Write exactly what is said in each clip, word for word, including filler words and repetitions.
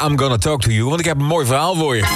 I'm Gonna Talk To You, want ik heb een mooi verhaal voor je.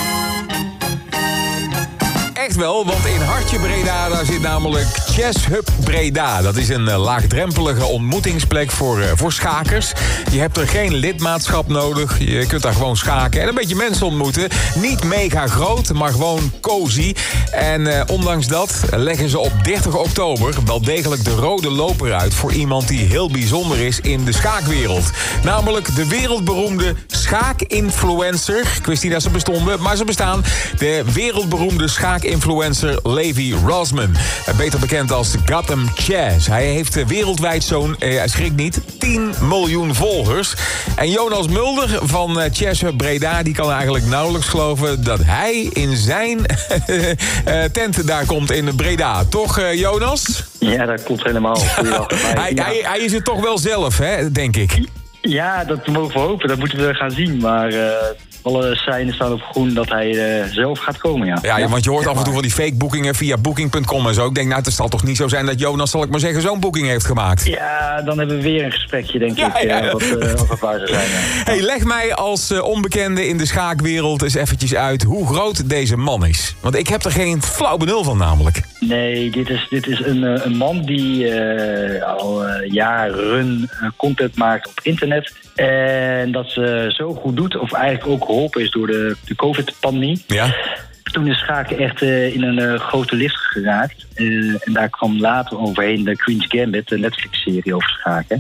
Echt wel, want in Hartje Breda daar zit namelijk Chess Hub Breda. Dat is een uh, laagdrempelige ontmoetingsplek voor, uh, voor schakers. Je hebt er geen lidmaatschap nodig. Je kunt daar gewoon schaken en een beetje mensen ontmoeten. Niet mega groot, maar gewoon cozy. En uh, ondanks dat leggen ze op dertig oktober wel degelijk de rode loper uit voor iemand die heel bijzonder is in de schaakwereld. Namelijk de wereldberoemde schaakinfluencer. Ik wist niet dat ze bestonden, maar ze bestaan. De wereldberoemde schaakinfluencer influencer Levi Rozman. Beter bekend als Gotham Chess. Hij heeft wereldwijd zo'n, eh, schrik niet, tien miljoen volgers. En Jonas Mulder van Chess Hub Breda, die kan eigenlijk nauwelijks geloven dat hij in zijn tent daar komt in Breda. Toch, uh, Jonas? Ja, dat klopt helemaal. hij, ja. hij, hij is het toch wel zelf, hè, denk ik. Ja, dat mogen we hopen. Dat moeten we gaan zien. Maar uh, alle seinen staan op groen dat hij uh, zelf gaat komen, ja. Ja, ja, want je hoort af en toe van die fake boekingen via booking punt com en zo. Ik denk, nou, het zal toch niet zo zijn dat Jonas, zal ik maar zeggen, zo'n boeking heeft gemaakt? Ja, dan hebben we weer een gesprekje, denk ja, ik, ja. Uh, wat, uh, of het waar zou zijn. Ja. Hey, leg mij als uh, onbekende in de schaakwereld eens eventjes uit hoe groot deze man is. Want ik heb er geen flauw benul van, namelijk. Nee, dit is, dit is een, uh, een man die uh, al uh, jaren uh, content maakt op internet. En dat ze zo goed doet, of eigenlijk ook geholpen is door de, de COVID-pandemie. Ja. Toen is schaken echt uh, in een uh, grote lift geraakt. Uh, en daar kwam later overheen de Queen's Gambit, de Netflix-serie over schaken.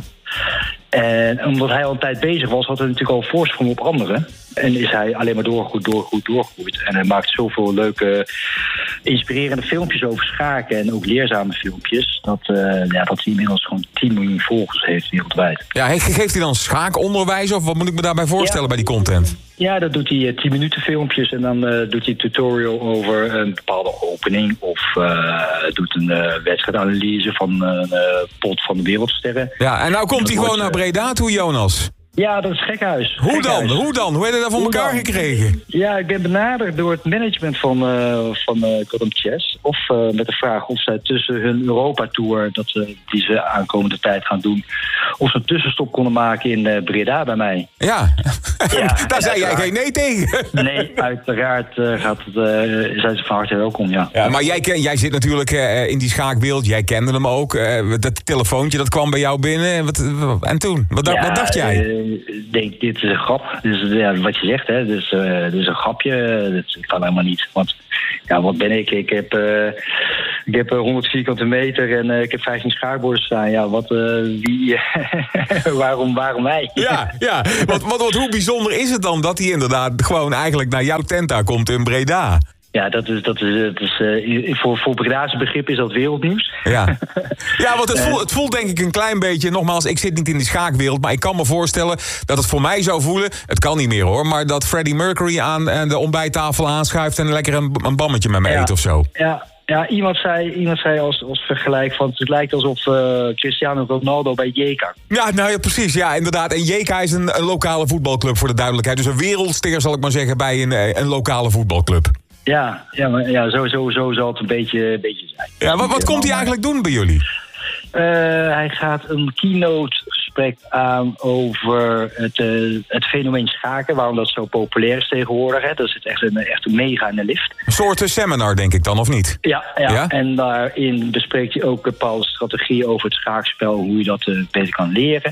En omdat hij al een tijd bezig was, had hij natuurlijk al voorsprong op anderen. En is hij alleen maar doorgegroeid, doorgegroeid, doorgegroeid. En hij maakt zoveel leuke, inspirerende filmpjes over schaken en ook leerzame filmpjes. Dat, uh, ja, dat hij inmiddels gewoon tien miljoen volgers heeft wereldwijd. Ja, geeft hij dan schaakonderwijs of wat moet ik me daarbij voorstellen ja. bij die content? Ja, dat doet hij uh, tien minuten filmpjes en dan uh, doet hij een tutorial over een bepaalde opening. Of uh, doet een uh, wedstrijdanalyse van een uh, pot van de wereldsterren. Ja, en nou komt hij gewoon naar Breda toe, Jonas. Ja, dat is gekhuis. Hoe gekhuis. dan? Hoe dan? Hoe heb je dat voor elkaar dan? gekregen? Ja, ik ben benaderd door het management van, uh, van uh, Gotham Chess. Of uh, met de vraag of zij tussen hun Europa-tour, dat ze, die ze aankomende tijd gaan doen, of ze een tussenstop konden maken in uh, Breda bij mij. Ja, ja daar zei jij geen nee tegen. Nee, uiteraard uh, gaat het, uh, zijn ze van harte welkom, ja. ja maar jij, jij zit natuurlijk uh, in die schaakwereld, jij kende hem ook. Uh, dat telefoontje, dat kwam bij jou binnen. Wat, en toen? Wat, ja, wat dacht jij? Uh, Ik denk, dit is een grap. Dus, ja, wat je zegt, hè, dus, uh, dit is een grapje. Dat kan helemaal niet. Want, ja, wat ben ik? Ik heb, uh, ik heb uh, honderd vierkante meter en uh, ik heb vijftien schaakborden staan. Ja, wat, uh, wie, waarom, waarom wij? Ja, ja. Wat, wat, wat, hoe bijzonder is het dan dat hij inderdaad gewoon eigenlijk naar jouw tent daar komt in Breda? Ja, dat is, dat is, dat is uh, voor, voor Breda's begrip is dat wereldnieuws. Ja, ja want het voelt, het voelt denk ik een klein beetje, nogmaals, ik zit niet in die schaakwereld, maar ik kan me voorstellen dat het voor mij zou voelen, het kan niet meer hoor, maar dat Freddie Mercury aan de ontbijttafel aanschuift en lekker een, een bammetje met me ja, eet of zo. Ja, ja iemand zei, iemand zei als, als vergelijk van het lijkt alsof uh, Cristiano Ronaldo bij J K. Ja, nou ja, precies, ja, inderdaad. En J K is een, een lokale voetbalclub voor de duidelijkheid, dus een wereldster zal ik maar zeggen bij een, een lokale voetbalclub. Ja, ja, maar ja zo, zo, zo zal het een beetje, een beetje zijn. Ja, wat, wat komt hij eigenlijk doen bij jullie? Uh, hij gaat een keynote gesprek aan over het, uh, het fenomeen schaken. Waarom dat zo populair is tegenwoordig. Hè. Dat zit echt een, echt een mega in de lift. Een soort seminar, denk ik dan, of niet? Ja, ja. ja? en daarin bespreekt hij ook bepaalde strategieën over het schaakspel. Hoe je dat uh, beter kan leren.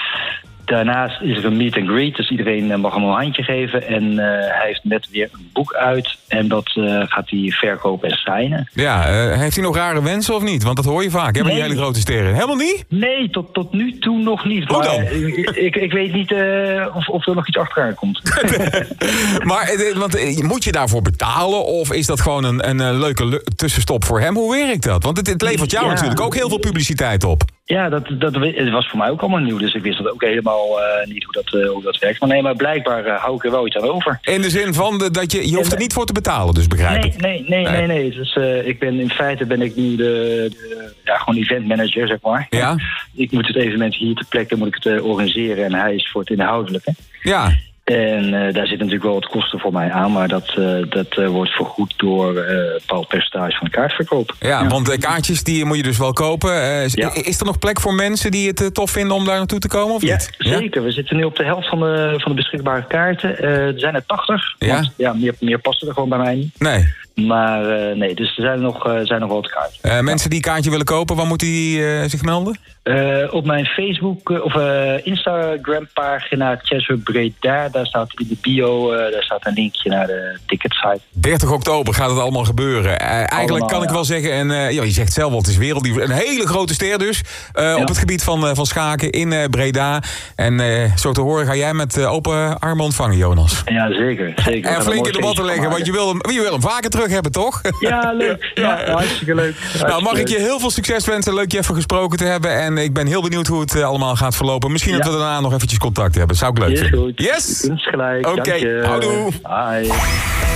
Daarnaast is er een meet and greet, dus iedereen mag hem een handje geven. En uh, hij heeft net weer een boek uit en dat uh, gaat hij verkopen en signen. Ja, uh, heeft hij nog rare wensen of niet? Want dat hoor je vaak, hebben nee. die hele grote sterren. Helemaal niet? Nee, tot, tot nu toe nog niet. Hoe dan? Maar, uh, ik, ik weet niet uh, of, of er nog iets achteraan komt. Maar uh, want, uh, moet je daarvoor betalen of is dat gewoon een, een, een leuke le- tussenstop voor hem? Hoe werkt dat? Want het, het levert jou ja. natuurlijk ook heel veel publiciteit op. Ja, dat, dat het was voor mij ook allemaal nieuw. Dus ik wist dat ook helemaal uh, niet hoe dat, uh, hoe dat werkt. Maar nee, maar blijkbaar uh, hou ik er wel iets aan over. In de zin van de, dat je, je hoeft er niet voor te betalen, dus begrijp nee, ik? Nee, nee, nee, nee. nee. Dus, uh, ik ben, in feite ben ik nu de, de ja, gewoon event manager, zeg maar. Ja. Ik moet het evenement hier ter plekke moet ik het uh, organiseren en hij is voor het inhoudelijke. Ja. En uh, daar zit natuurlijk wel wat kosten voor mij aan, maar dat, uh, dat uh, wordt vergoed door uh, een bepaald percentage van de kaartverkoop. Ja, ja. want uh, kaartjes die moet je dus wel kopen. Uh, ja. Is er nog plek voor mensen die het uh, tof vinden om daar naartoe te komen? Of ja, niet? zeker. Ja? We zitten nu op de helft van de, van de beschikbare kaarten. Uh, er zijn er tachtig. Ja? Want, ja, meer, meer passen er gewoon bij mij niet. Nee. Maar uh, nee, dus er zijn nog, uh, zijn nog wel wat kaarten. Uh, mensen die een kaartje willen kopen, waar moeten die uh, zich melden? Uh, op mijn Facebook uh, of uh, Instagram pagina Chess Hub Breda, daar staat in de bio, uh, daar staat een linkje naar de ticketsite. dertig oktober gaat het allemaal gebeuren. Uh, eigenlijk allemaal, kan ik ja. wel zeggen, en uh, ja, je zegt zelf al, het is wereldnieuw. Een hele grote ster dus, uh, ja. op het gebied van, uh, van schaken in uh, Breda. En uh, zo te horen ga jij met uh, open armen ontvangen, Jonas. Ja, zeker. zeker. En flink in de bot te leggen, want je wil, hem, je wil hem vaker terug hebben, toch? Ja, leuk. Ja, ja. Hartstikke leuk. Hartstikke nou, mag ik je heel veel succes wensen. Leuk je even gesproken te hebben. En ik ben heel benieuwd hoe het uh, allemaal gaat verlopen. Misschien ja. dat we daarna nog eventjes contact hebben. Zou ik leuk vinden. Yes, goed. Yes? Goed gelijk. Oké, okay. Houdoe. Bye.